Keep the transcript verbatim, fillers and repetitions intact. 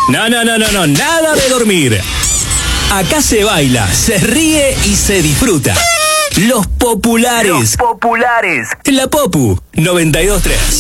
No, no, no, no, no, nada de dormir. Acá se baila, se ríe y se disfruta. Los populares. Los populares. La Popu noventa y dos tres.